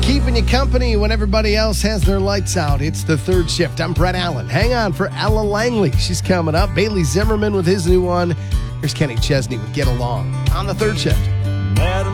Keeping you company when everybody else has their lights out. It's the third shift. I'm Brett Allen. Hang on for Ella Langley. She's coming up. Bailey Zimmerman with his new one. Here's Kenny Chesney with Get Along on the third shift. Met a